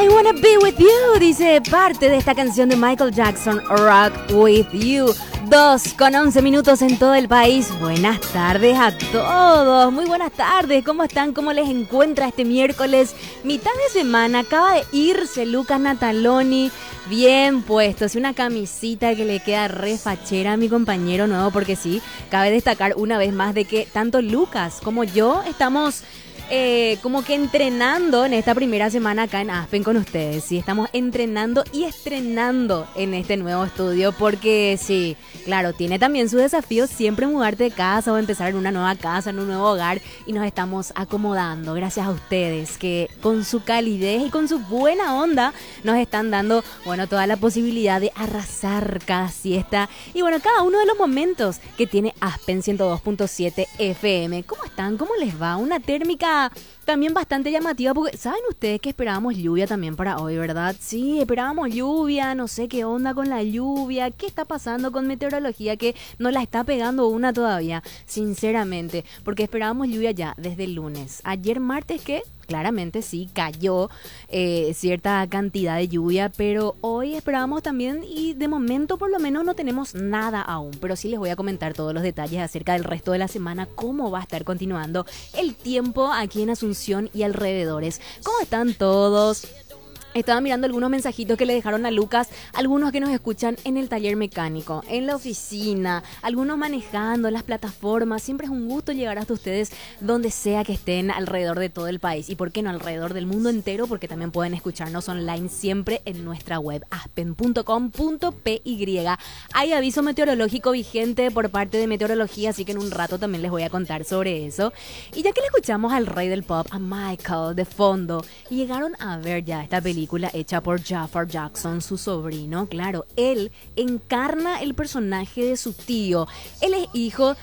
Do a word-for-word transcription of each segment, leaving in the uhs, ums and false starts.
I Wanna Be With You, dice parte de esta canción de Michael Jackson, Rock With You. Dos con once minutos en todo el país. Buenas tardes a todos. Muy buenas tardes. ¿Cómo están? ¿Cómo les encuentra este miércoles? Mitad de semana. Acaba de irse Lucas Nataloni. Bien puesto. Es una camisita que le queda re fachera a mi compañero nuevo. Porque sí, cabe destacar una vez más de que tanto Lucas como yo estamos... Eh, como que entrenando en esta primera semana acá en Aspen con ustedes. Sí, estamos entrenando y estrenando en este nuevo estudio porque sí, claro, tiene también su desafío siempre mudarte de casa o empezar en una nueva casa, en un nuevo hogar, y nos estamos acomodando gracias a ustedes que con su calidez y con su buena onda nos están dando, bueno, toda la posibilidad de arrasar cada siesta y bueno, cada uno de los momentos que tiene Aspen ciento dos punto siete F M. ¿Cómo están? ¿Cómo les va? Una térmica también bastante llamativa porque saben ustedes que esperábamos lluvia también para hoy, ¿verdad? Sí, esperábamos lluvia, no sé qué onda con la lluvia, qué está pasando con meteorología que no la está pegando una todavía, sinceramente, porque esperábamos lluvia ya desde el lunes. Ayer martes que claramente sí, cayó eh, cierta cantidad de lluvia, pero hoy esperábamos también y de momento por lo menos no tenemos nada aún, pero sí les voy a comentar todos los detalles acerca del resto de la semana, cómo va a estar continuando el tiempo aquí en Asunción y alrededores. ¿Cómo están todos? Estaba mirando algunos mensajitos que le dejaron a Lucas, algunos que nos escuchan en el taller mecánico, en la oficina, algunos manejando las plataformas. Siempre es un gusto llegar hasta ustedes donde sea que estén alrededor de todo el país y por qué no alrededor del mundo entero, porque también pueden escucharnos online siempre en nuestra web aspen punto com punto p y. Hay aviso meteorológico vigente por parte de Meteorología, así que en un rato también les voy a contar sobre eso. Y ya que le escuchamos al rey del pop, a Michael, de fondo, y llegaron a ver ya esta película hecha por Jafar Jackson, su sobrino. Claro, él encarna el personaje de su tío. Él es hijo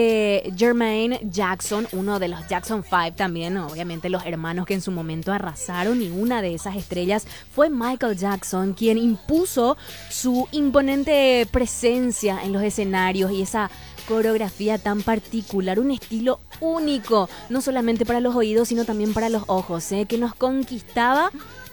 de Jermaine Jackson, uno de los Jackson Five también, obviamente los hermanos que en su momento arrasaron, y una de esas estrellas fue Michael Jackson, quien impuso su imponente presencia en los escenarios y esa coreografía tan particular, un estilo único, no solamente para los oídos, sino también para los ojos, ¿eh? Que nos conquistaba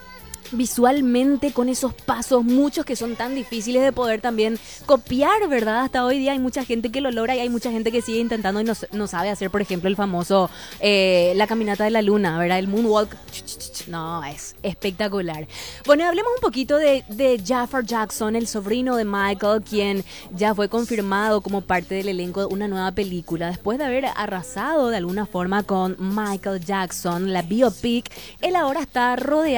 visualmente con esos pasos, muchos que son tan difíciles de poder también copiar, ¿verdad? Hasta hoy día hay mucha gente que lo logra y hay mucha gente que sigue intentando y no, no sabe hacer, por ejemplo, el famoso, eh, la caminata de la luna, ¿verdad? El moonwalk. No, es espectacular. Bueno, hablemos un poquito de, de Jafar Jackson, el sobrino de Michael, quien ya fue confirmado como parte del elenco de una nueva película. Después de haber arrasado de alguna forma con Michael Jackson, la biopic, él ahora está rodeado